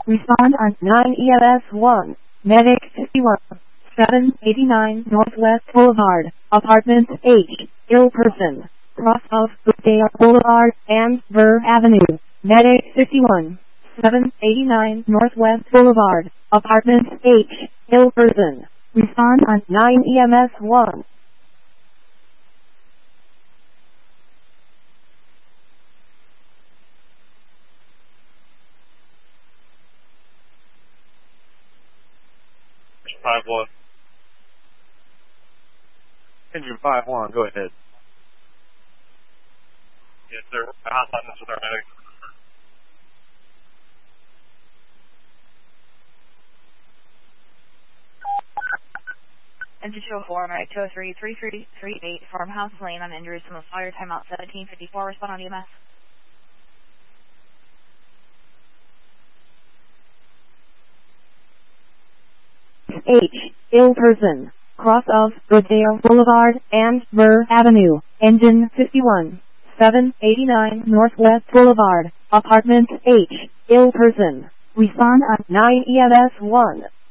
Respond on 9 EMS 1. Medic 51. 789 Northwest Boulevard, Apartment H. Ill person. Cross of Brookdale Boulevard and Burr Avenue. Medic 51. 789 Northwest Boulevard, Apartment H. Ill person. Respond on 9 EMS 1. Five one. Engine 5-1, go ahead. Yes, sir. Hotline this with our medic. Engine 204, medic 203, 3338, Farmhouse Lane. I'm injured from a fire. Timeout 1754. Respond on EMS. H. Ill person. Cross of Brookdale Boulevard and Burr Avenue. Engine 51. 789 Northwest Boulevard, Apartment H. Ill person. Respond on 9 EMS 1.